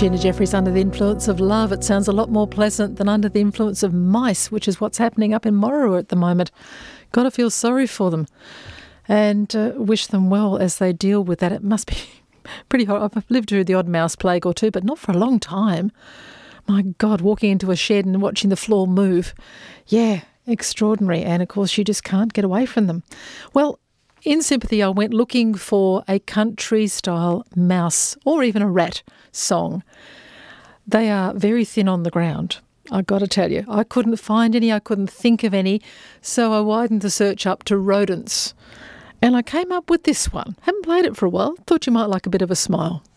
Gina Jeffries, Under the Influence of Love. It sounds a lot more pleasant than Under the Influence of Mice, which is what's happening up in Morrowa at the moment. Got to feel sorry for them and wish them well as they deal with that. It must be pretty hard. I've lived through the odd mouse plague or two, but not for a long time. My God, walking into a shed and watching the floor move. Yeah, extraordinary. And of course, you just can't get away from them. Well, in sympathy, I went looking for a country-style mouse or even a rat song. They are very thin on the ground, I've got to tell you. I couldn't find any, I couldn't think of any, so I widened the search up to rodents. And I came up with this one. Haven't played it for a while. Thought you might like a bit of a smile.